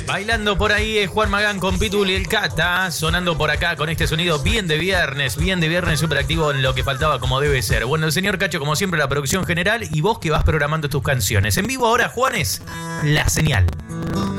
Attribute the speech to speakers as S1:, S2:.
S1: Bailando por ahí es Juan Magán con Pitbull y el Cata, sonando por acá con este sonido bien de viernes súper activo en lo que faltaba como debe ser. Bueno, el señor Cacho, como siempre, la producción general y vos que vas programando tus canciones. En vivo ahora, Juanes, La Señal.